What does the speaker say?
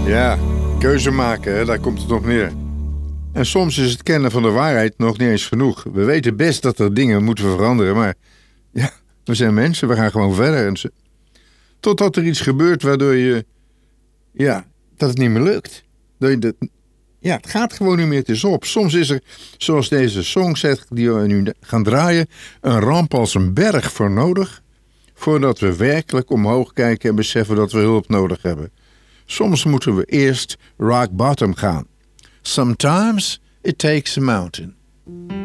Ja, keuze maken, hè, daar komt het op neer. En soms is het kennen van de waarheid nog niet eens genoeg. We weten best dat er dingen moeten veranderen, maar ja, we zijn mensen, we gaan gewoon verder. Totdat er iets gebeurt waardoor dat het niet meer lukt. Het gaat gewoon niet meer, het is op. Soms is er, zoals deze song zegt, die we nu gaan draaien, een ramp als een berg voor nodig, voordat we werkelijk omhoog kijken en beseffen dat we hulp nodig hebben. Soms moeten we eerst rock bottom gaan. Sometimes it takes a mountain.